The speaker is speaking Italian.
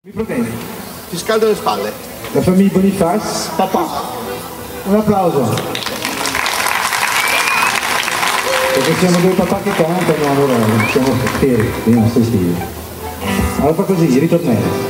Mi problemi? Ti scaldo le spalle. La famiglia Bonifaz? Papà. Un applauso. Perché siamo due papà che cantano, allora siamo fieri dei nostri stili. Allora fa così, ritornello.